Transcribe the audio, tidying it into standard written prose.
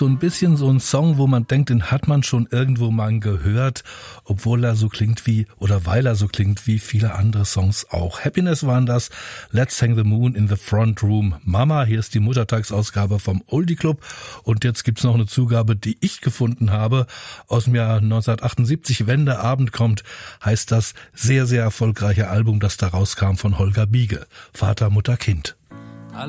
so ein bisschen so ein Song, wo man denkt, den hat man schon irgendwo mal gehört, obwohl er so klingt wie, oder weil er so klingt wie viele andere Songs auch. Happiness waren das, Let's Hang the Moon in the Front Room. Mama, hier ist die Muttertagsausgabe vom Oldie Club und jetzt gibt's noch eine Zugabe, die ich gefunden habe, aus dem Jahr 1978, Wenn der Abend kommt, heißt das sehr, sehr erfolgreiche Album, das da rauskam von Holger Biege, Vater, Mutter, Kind.